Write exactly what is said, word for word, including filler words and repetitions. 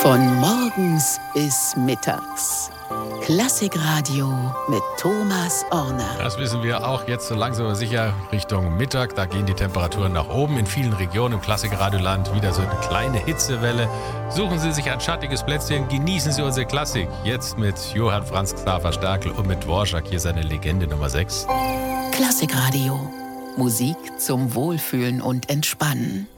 Von morgens bis mittags. Klassikradio mit Thomas Orner. Das wissen wir auch jetzt so langsam aber sicher Richtung Mittag. Da gehen die Temperaturen nach oben. In vielen Regionen im Klassikradioland wieder so eine kleine Hitzewelle. Suchen Sie sich ein schattiges Plätzchen, genießen Sie unsere Klassik. Jetzt mit Johann Franz Xaver Starkel und mit Dvorak, hier seine Legende Nummer sechs. Klassikradio. Musik zum Wohlfühlen und Entspannen.